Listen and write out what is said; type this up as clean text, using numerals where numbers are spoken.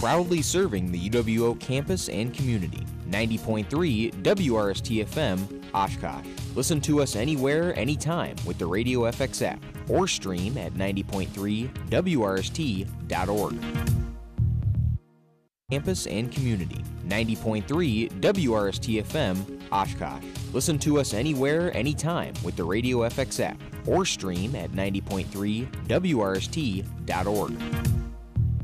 proudly serving the UWO campus and community. 90.3 WRST-FM, Oshkosh. Listen to us anywhere, anytime with the Radio FX app or stream at 90.3WRST.org. Campus and community. 90.3 WRST-FM, Oshkosh. Listen to us anywhere, anytime with the Radio FX app or stream at 90.3WRST.org.